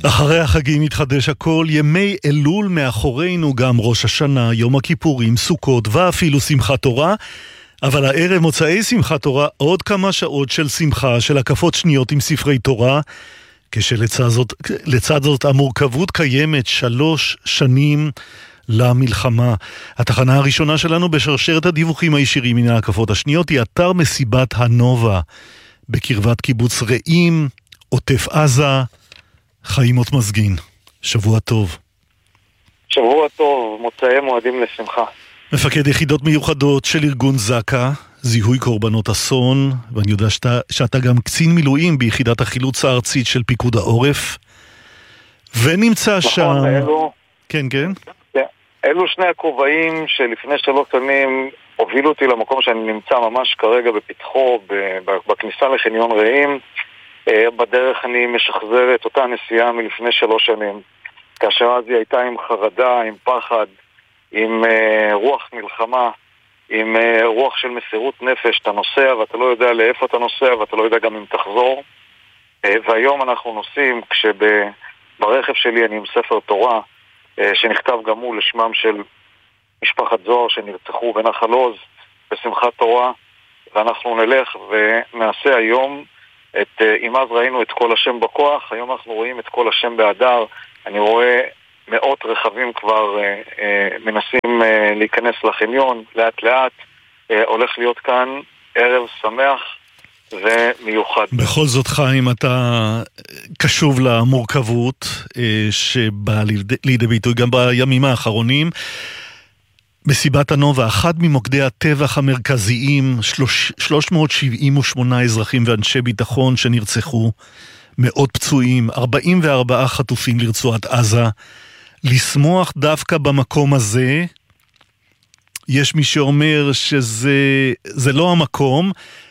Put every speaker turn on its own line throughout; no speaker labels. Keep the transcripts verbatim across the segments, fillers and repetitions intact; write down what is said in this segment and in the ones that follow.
אחרי החגים מתחדש הכל, ימי אלול מאחורינו, גם ראש השנה, יום הכיפורים, סוכות ואפילו שמחת תורה, אבל הערב מוצאי שמחת תורה עוד כמה שעות של שמחה, של הקפות שניות עם ספרי תורה, כשלצד זאת, לצד זאת המורכבות קיימת שלוש שנים למלחמה. התחנה הראשונה שלנו בשרשרת הדיווחים הישירים מן ההקפות השניות היא אתר מסיבת הנובה בקרבת קיבוץ רעים, עוטף עזה. חיים אות מזגין, שבוע טוב.
שבוע טוב, מוצאי מועדים לשמחה.
מפקד יחידות מיוחדות של ארגון זק"א, זיהוי קורבנות אסון, ואני יודע שאתה, שאתה גם קצין מילואים ביחידת החילוץ הארצית של פיקוד העורף, ונמצא
נכון,
שם...
אלו...
כן, כן.
כן. אלו שני הכובעים שלפני שלוש שנים הובילו אותי למקום שאני נמצא ממש כרגע בפתחו, בכניסה לחניון רעים. בדרך אני משחזר את אותה נסיעה מלפני שלוש שנים, כאשר אז היא הייתה עם חרדה, עם פחד, עם uh, רוח מלחמה, עם uh, רוח של מסירות נפש. אתה נוסע ואתה לא יודע לאיפה אתה נוסע ואתה לא יודע גם אם תחזור. uh, והיום אנחנו נוסעים כשברכב שלי אני עם ספר תורה uh, שנכתב גם הוא לשמם של משפחת זוהר שנרצחו בנחל עוז בשמחת תורה, ואנחנו נלך ונעשה היום את, אם אז ראינו את כל השם בכוח, היום אנחנו רואים את כל השם באדר. אני רואה מאות רכבים כבר אה, אה, מנסים אה, להיכנס לחניון, לאט לאט. אה, הולך להיות כאן ערב שמח ומיוחד.
בכל זאת חיים, אתה קשוב למורכבות אה, שבאה לידי ביטוי גם בימים האחרונים. מסיבת הנובה, אחד ממוקדי הטבח המרכזיים, שלוש מאות שבעים ושמונה אזרחים ואנשי ביטחון שנרצחו, מאות פצועים, ארבעים וארבעה חטופים לרצועת עזה. לשמוח דווקא במקום הזה, יש מי שאומר שזה זה לא המקום.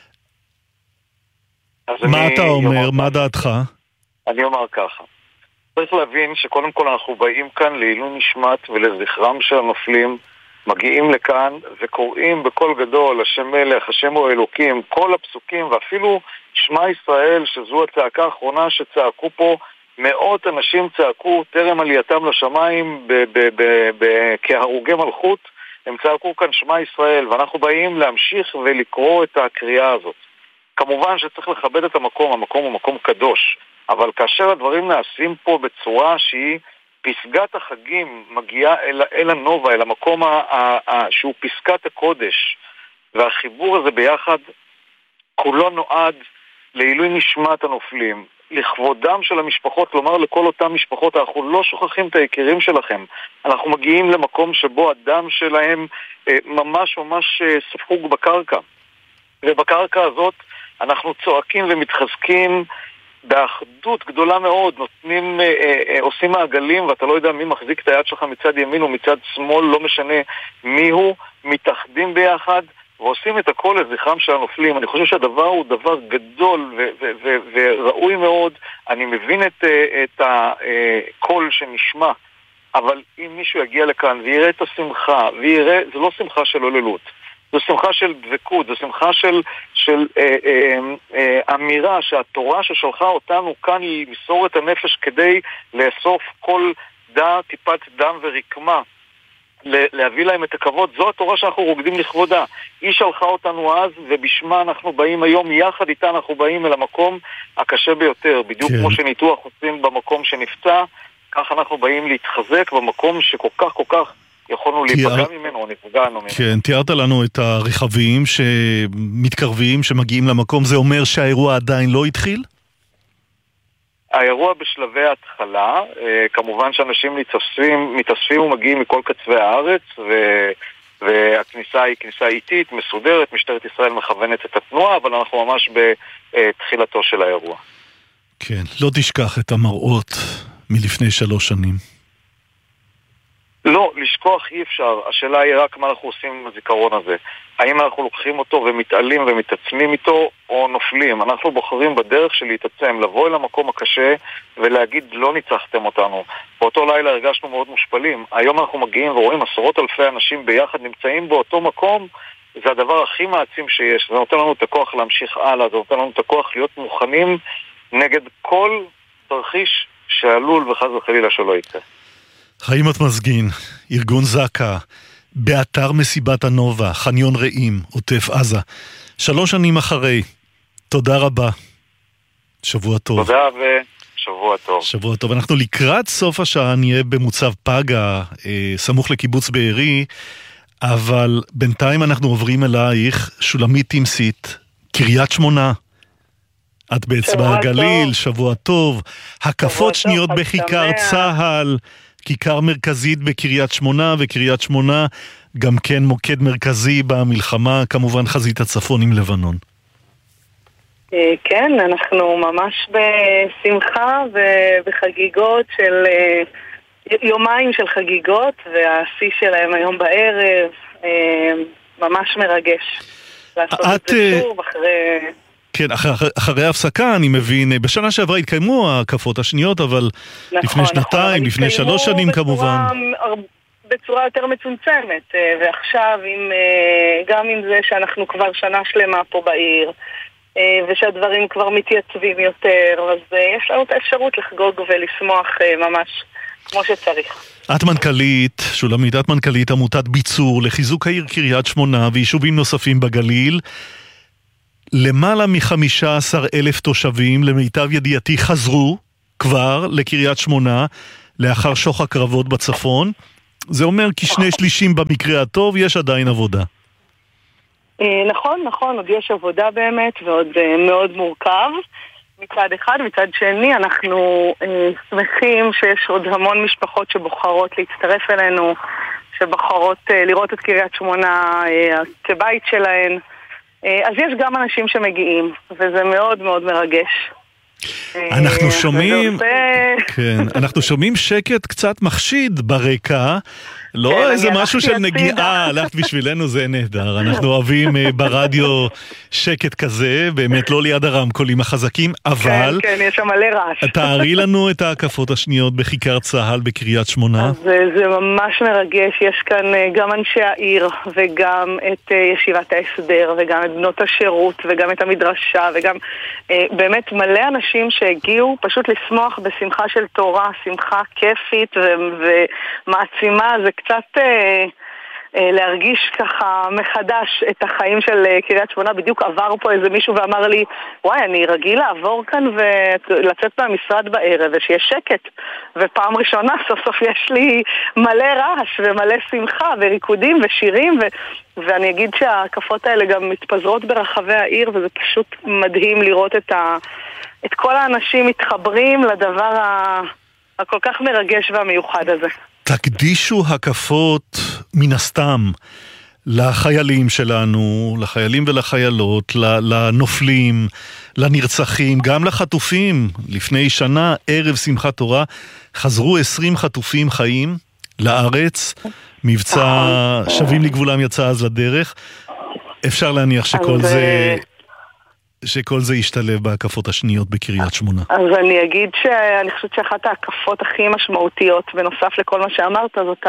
מה אתה אומר? מה דעתך?
אני אומר ככה. צריך להבין שקודם כל אנחנו באים כאן לעילוי נשמת ולזכרם של הנופלים, מגיעים לכאן וקוראים בקול גדול, השם מלך, השם הוא אלוקים, כל הפסוקים, ואפילו שמע ישראל, שזו הצעקה האחרונה שצעקו פה, מאות אנשים צעקו טרם עלייתם לשמיים כהרוגי מלכות, הם צעקו כאן שמע ישראל, ואנחנו באים להמשיך ולקרוא את הקריאה הזאת. כמובן שצריך לכבד את המקום, המקום הוא מקום קדוש, אבל כאשר הדברים נעשים פה בצורה שהיא פסגת החגים, מגיעה אל, אל הנובה, אל המקום ה, ה, ה, שהוא פסגת הקודש, והחיבור הזה ביחד כולו נועד לעילוי נשמת הנופלים, לכבודם של המשפחות, כלומר לכל אותם משפחות, אנחנו לא שוכחים את היקירים שלכם, אנחנו מגיעים למקום שבו הדם שלהם אה, ממש ממש אה, ספוג בקרקע, ובקרקע הזאת אנחנו צועקים ומתחזקים באחדות גדולה מאוד, נותנים, אה, אה, עושים מעגלים, ואתה לא יודע מי מחזיק את היד שלך מצד ימין או מצד שמאל, לא משנה מי הוא, מתאחדים ביחד ועושים את הכל לזכרם של הנופלים. אני חושב שהדבר הוא דבר גדול ו- ו- ו- וראוי מאוד. אני מבין את, את הקול שנשמע, אבל אם מישהו יגיע לכאן ויראה את השמחה, ויראה, זה לא שמחה של הוללות, זו שמחה של דבקות, זו שמחה של, של אה, אה, אה, אמירה שהתורה ששלחה אותנו כאן היא למסור את הנפש כדי לאסוף כל דה, טיפת דם ורקמה, להביא להם את הכבוד. זו התורה שאנחנו רוקדים לכבודה. היא שלחה אותנו אז, ובשמה אנחנו באים היום, יחד איתה אנחנו באים אל המקום הקשה ביותר. בדיוק כן. כמו שניתוח עושים במקום שנפצע, כך אנחנו באים להתחזק במקום שכל כך כל כך יכולנו להיפגע ממנו או נפגענו ממנו.
כן, תיארת לנו את הרכבים שמתקרבים, שמגיעים למקום. זה אומר שהאירוע עדיין לא התחיל?
האירוע בשלבי ההתחלה, כמובן שאנשים מתאספים, מתאספים ומגיעים מכל קצווי הארץ, ו... והכניסה היא כניסה איטית, מסודרת, משטרת ישראל מכוונת את התנועה, אבל אנחנו ממש בתחילתו של האירוע.
כן, לא תשכח את המראות מלפני שלוש שנים.
לא, לשכוח אי אפשר. השאלה היא רק מה אנחנו עושים עם הזיכרון הזה. האם אנחנו לוקחים אותו ומתעלים ומתעצמים איתו, או נופלים? אנחנו בוחרים בדרך של להתעצם, לבוא אל המקום הקשה ולהגיד לא ניצחתם אותנו. באותו לילה הרגשנו מאוד מושפלים. היום אנחנו מגיעים ורואים עשרות אלפי אנשים ביחד נמצאים באותו מקום. זה הדבר הכי מעצים שיש. זה נותן לנו את הכוח להמשיך הלאה, זה נותן לנו את הכוח להיות מוכנים נגד כל תרחיש שעלול וחס וחלילה שלא יקרה.
חיים מזגין, ארגון זק"א, באתר מסיבת הנובה, חניון רעים, עוטף עזה. שלוש שנים אחרי, תודה רבה. שבוע טוב.
תודה ושבוע טוב.
שבוע טוב. אנחנו לקראת סוף השעה נהיה במוצב פגה, אה, סמוך לקיבוץ בארי, אבל בינתיים אנחנו עוברים אלייך, שולמית תמסית, קריית שמונה. את באצבע הגליל, טוב. שבוע טוב. הקפות שניות טוב, בכיכר צהל, כיכר מרכזית בקריית שמונה, וקריית שמונה גם כן מוקד מרכזי במלחמה, כמובן חזית הצפון עם לבנון.
כן, אנחנו ממש בשמחה ובחגיגות של יומיים של חגיגות, והשיא שלהם היום בערב, ממש מרגש. לעשות את זה שוב אחרי...
כן, אחרי, אחרי ההפסקה, אני מבין, בשנה שעברה התקיימו ההקפות השניות, אבל נכון, לפני שנתיים, נכון, לפני שלוש שנים בצורה, כמובן.
בצורה יותר מצומצמת, ועכשיו עם, גם עם זה שאנחנו כבר שנה שלמה פה בעיר, ושהדברים כבר מתייצבים יותר, אז יש לנו את האפשרות לחגוג ולשמוח ממש כמו שצריך.
את מנכ"לית, שולמית, את מנכ"לית עמותת ביצור לחיזוק העיר קריית שמונה ויישובים נוספים בגליל. למעלה מחמישה עשר אלף תושבים, למיטב ידיעתי, חזרו כבר לקריית שמונה לאחר שוך הקרבות בצפון. זה אומר כי שני שלישים במקרה הטוב, יש עדיין עבודה.
נכון, נכון, עוד יש עבודה באמת ועוד מאוד מורכב מצד אחד. מצד שני אנחנו שמחים שיש עוד המון משפחות שבוחרות להצטרף אלינו, שבוחרות לראות את קריית שמונה כבית שלהן. אז יש גם אנשים שמגיעים, וזה מאוד מאוד מרגש.
אנחנו שומעים, כן, אנחנו שומעים שקט קצת מחשיד ברקע, לא איזה משהו של נגיעה, הלכת בשבילנו, זה נהדר. אנחנו אוהבים ברדיו שקט כזה, באמת לא ליד הרמקולים החזקים, אבל...
כן, כן, יש שם מלא רעש.
תארי לנו את ההקפות השניות בכיכר צהל בקריית שמונה.
זה ממש מרגש, יש כאן גם אנשי העיר, וגם את ישיבת ההסדר, וגם את בנות השירות, וגם את המדרשה, וגם באמת מלא אנשים שהגיעו פשוט לשמוח בשמחה של תורה, שמחה כיפית ומעצימה. זה קצת אה, אה, להרגיש ככה מחדש את החיים של אה, קריית שמונה. בדיוק עבר פה איזה מישהו ואמר לי, וואי, אני רגיל לעבור כאן ולצאת מהמשרד בערב ושיש שקט, ופעם ראשונה סוף סוף יש לי מלא רעש ומלא שמחה וריקודים ושירים, ו... ואני אגיד שההקפות האלה גם מתפזרות ברחבי העיר, וזה פשוט מדהים לראות את, ה... את כל האנשים מתחברים לדבר ה... הכל כך מרגש והמיוחד הזה.
תקדישו הקפות מן הסתם לחיילים שלנו, לחיילים ולחיילות, לנופלים, לנרצחים, גם לחטופים. לפני שנה, ערב שמחת תורה, חזרו עשרים חטופים חיים לארץ. מבצע שווים לגבולם יצא אז לדרך. אפשר להניח שכל זה... שכל זה ישתלב בהקפות השניות בקריית שמונה.
אז אני אגיד שאני חושבת שאחת ההקפות הכי משמעותיות, בנוסף לכל מה שאמרת, זאת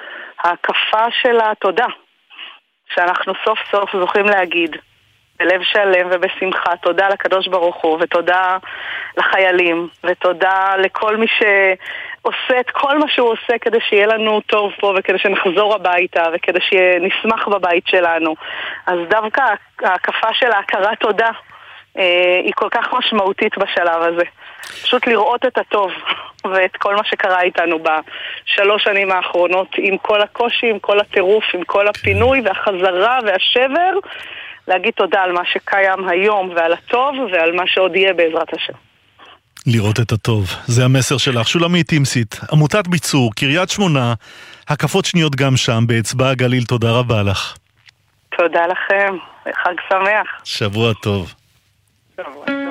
ההקפה של התודה. שאנחנו סוף סוף זוכים להגיד, בלב שלם ובשמחה, תודה לקדוש ברוך הוא, ותודה לחיילים, ותודה לכל מי שעושה את כל מה שהוא עושה כדי שיהיה לנו טוב פה, וכדי שנחזור הביתה, וכדי שנשמח בבית שלנו. אז דווקא ההקפה של ההכרת תודה, היא כל כך משמעותית בשלב הזה. פשוט לראות את הטוב ואת כל מה שקרה איתנו בשלוש שנים האחרונות, עם כל הקושי, עם כל הטירוף, עם כל הפינוי והחזרה והשבר, להגיד תודה על מה שקיים היום ועל הטוב ועל מה שעוד יהיה בעזרת השם.
לראות את הטוב, זה המסר שלך. שולמית תמסית, עמותת ביצור, קריית שמונה, הקפות שניות גם שם באצבע הגליל, תודה רבה לך.
תודה לכם, חג שמח.
שבוע טוב.
שבוע.